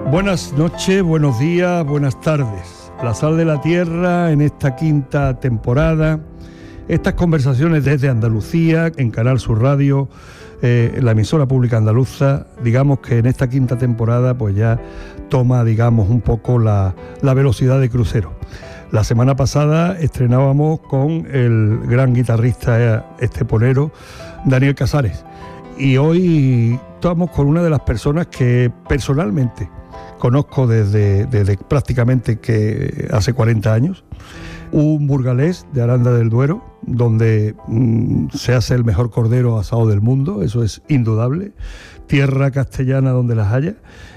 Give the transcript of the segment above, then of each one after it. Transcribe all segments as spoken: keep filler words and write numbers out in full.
Buenas noches, buenos días, buenas tardes. La Sal de la Tierra en esta quinta temporada. Estas conversaciones desde Andalucía, en Canal Sur Radio, eh, la emisora pública andaluza, digamos que en esta quinta temporada pues ya toma, digamos, un poco la, la velocidad de crucero. La semana pasada estrenábamos con el gran guitarrista esteponero Daniel Casares y hoy estamos con una de las personas que personalmente conozco desde, desde prácticamente que hace cuarenta años, un burgalés de Aranda del Duero, donde mmm, se hace el mejor cordero asado del mundo, eso es indudable, tierra castellana donde las haya,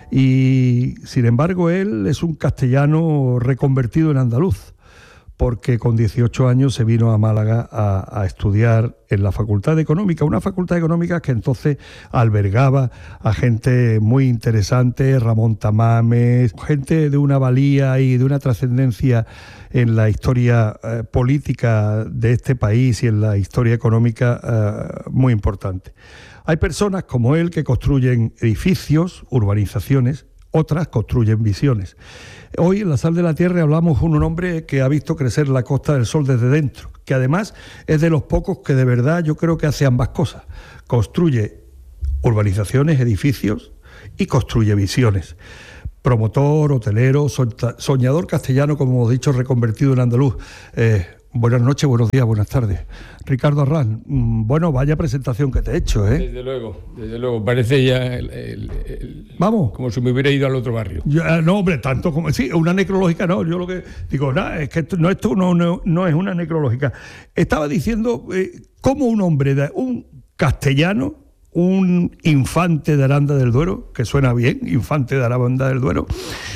y sin embargo él es un castellano reconvertido en andaluz, porque con dieciocho años se vino a Málaga a, a estudiar en la Facultad de Económica, una facultad de Económica que entonces albergaba a gente muy interesante, Ramón Tamames, gente de una valía y de una trascendencia en la historia eh, política de este país y en la historia económica eh, muy importante. Hay personas como él que construyen edificios, urbanizaciones, otras construyen visiones. Hoy en La Sal de la Tierra hablamos con un hombre que ha visto crecer la Costa del Sol desde dentro, que además es de los pocos que de verdad yo creo que hace ambas cosas. Construye urbanizaciones, edificios y construye visiones. Promotor, hotelero, soñador castellano, como hemos dicho, reconvertido en andaluz. Eh, buenas noches, buenos días, buenas tardes. Ricardo Arranz, bueno, vaya presentación que te he hecho, ¿eh? Desde luego, desde luego, parece ya el, el, el, vamos, como si me hubiera ido al otro barrio. Ya, no, hombre, tanto como, sí, una necrológica no, yo lo que digo, nada, es que esto, no, esto no, no, no es una necrológica. Estaba diciendo eh, cómo un hombre, de, un castellano, un infante de Aranda del Duero, que suena bien, infante de Aranda del Duero,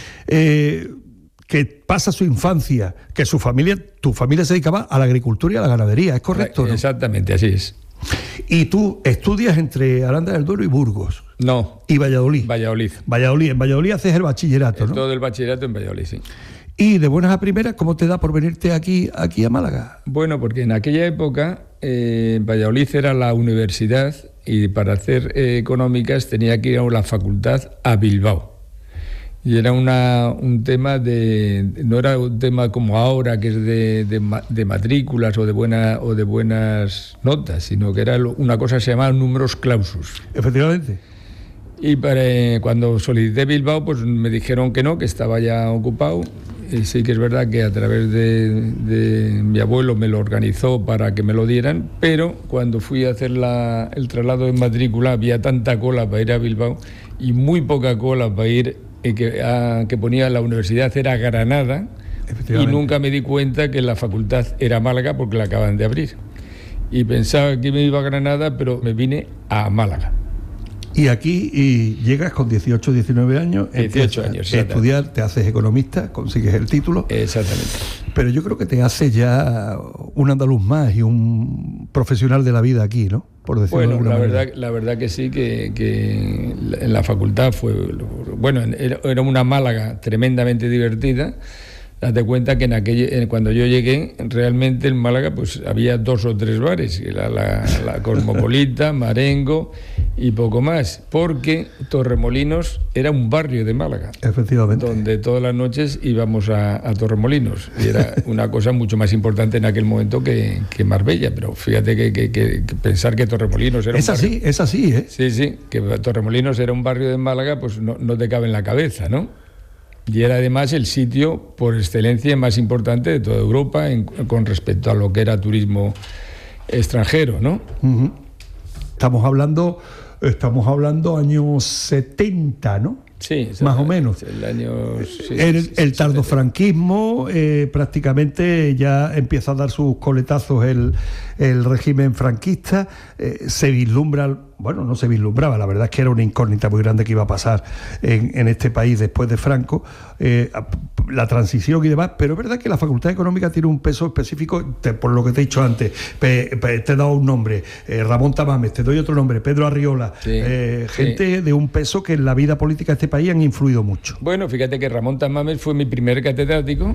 eh, que pasa su infancia, que su familia, tu familia se dedicaba a la agricultura y a la ganadería, ¿es correcto? ¿No? Exactamente, así es. Y tú estudias entre Aranda del Duero y Burgos. No. Y Valladolid. Valladolid. Valladolid. En Valladolid haces el bachillerato, ¿no? Todo el bachillerato en Valladolid, sí. Y de buenas a primeras, ¿cómo te da por venirte aquí, aquí a Málaga? Bueno, porque en aquella época eh, Valladolid era la universidad y para hacer eh, económicas tenía que ir a la facultad a Bilbao. Y era una, un tema de... no era un tema como ahora, que es de, de, de matrículas o de, buena, o de buenas notas, sino que era una cosa que se llamaba numerus clausus. Efectivamente. Y para, cuando solicité Bilbao, pues me dijeron que no, que estaba ya ocupado. Y sí que es verdad que a través de, de mi abuelo me lo organizó para que me lo dieran, pero cuando fui a hacer la, el traslado de matrícula había tanta cola para ir a Bilbao y muy poca cola para ir... Que, a, que ponía la universidad era Granada y nunca me di cuenta que la facultad era Málaga porque la acaban de abrir y pensaba que me iba a Granada, pero me vine a Málaga. Y aquí y llegas con dieciocho, diecinueve años, dieciocho años, a estudiar, te haces economista, consigues el título. Exactamente. Pero yo creo que te haces ya un andaluz más y un profesional de la vida aquí, ¿no? Por decirlo bueno, de alguna la manera. verdad, la verdad que sí, que, que en la facultad fue... Bueno, era una Málaga tremendamente divertida. Date cuenta que en aquel, cuando yo llegué, realmente en Málaga pues había dos o tres bares, la, la, la Cosmopolita, Marengo y poco más, porque Torremolinos era un barrio de Málaga. Efectivamente. Donde todas las noches íbamos a, a Torremolinos. Y era una cosa mucho más importante en aquel momento que, que Marbella, pero fíjate que, que, que, que pensar que Torremolinos era es un barrio... Es así, es así, ¿eh? Sí, sí, que Torremolinos era un barrio de Málaga, pues no, no te cabe en la cabeza, ¿no? Y era además el sitio por excelencia más importante de toda Europa en, con respecto a lo que era turismo extranjero, ¿no? Uh-huh. Estamos hablando, estamos hablando años setenta, ¿no? Sí, más o menos. El año, sí, el, sí, el tardofranquismo eh, prácticamente ya empieza a dar sus coletazos el, el régimen franquista, eh, se vislumbra, bueno, no se vislumbraba, la verdad es que era una incógnita muy grande que iba a pasar en, en este país después de Franco, eh, la transición y demás, pero es verdad que la Facultad Económica tiene un peso específico, te, por lo que te he dicho antes, pe, pe, te he dado un nombre, eh, Ramón Tamames, te doy otro nombre, Pedro Arriola, sí, eh, gente sí. de un peso que en la vida política de este país han influido mucho. Bueno, fíjate que Ramón Tamames fue mi primer catedrático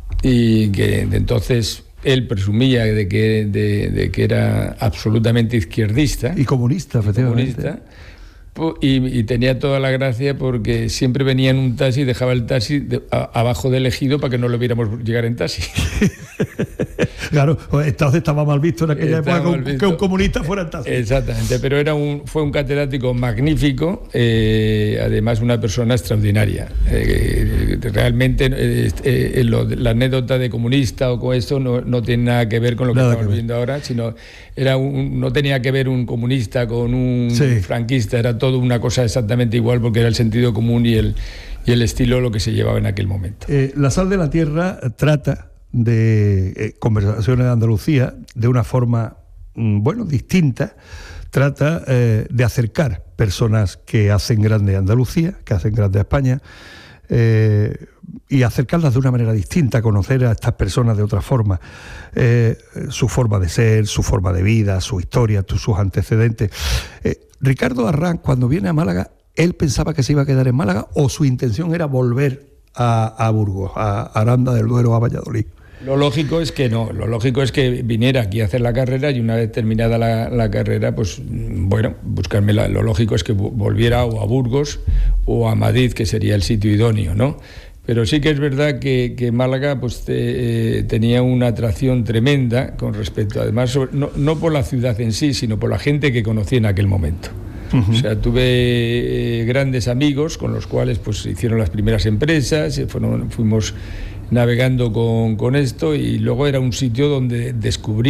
y que de entonces él presumía de que, de, de que era absolutamente izquierdista. Y comunista, efectivamente. Comunista, Y, y tenía toda la gracia porque siempre venía en un taxi y dejaba el taxi de, a, abajo del ejido para que no lo viéramos llegar en taxi. Claro, entonces estaba mal visto en aquella estaba época que un, que un comunista fuera en taxi. Exactamente, pero era un, fue un catedrático magnífico, eh, además una persona extraordinaria. Eh, realmente eh, eh, lo, la anécdota de comunista o con esto no, no tiene nada que ver con lo que nada estamos que viendo ahora, sino era un, no tenía que ver un comunista con un sí. franquista, era todo una cosa exactamente igual porque era el sentido común y el, y el estilo lo que se llevaba en aquel momento. Eh, La Sal de la Tierra trata de eh, conversaciones de Andalucía de una forma, mm, bueno, distinta. Trata eh, de acercar personas que hacen grande Andalucía, que hacen grande España, eh, y acercarlas de una manera distinta, conocer a estas personas de otra forma, eh, su forma de ser, su forma de vida, su historia, sus antecedentes. Eh, Ricardo Arranz, cuando viene a Málaga, ¿él pensaba que se iba a quedar en Málaga o su intención era volver a, a Burgos, a Aranda del Duero, a Valladolid? Lo lógico es que no, lo lógico es que viniera aquí a hacer la carrera y una vez terminada la, la carrera, pues bueno, buscarme la, lo lógico es que volviera o a Burgos o a Madrid, que sería el sitio idóneo, ¿no? Pero sí que es verdad que, que Málaga pues, te, eh, tenía una atracción tremenda con respecto, además, sobre, no, no por la ciudad en sí, sino por la gente que conocí en aquel momento. Uh-huh. O sea, tuve eh, grandes amigos con los cuales pues hicieron las primeras empresas, fueron, fuimos navegando con, con esto y luego era un sitio donde descubrí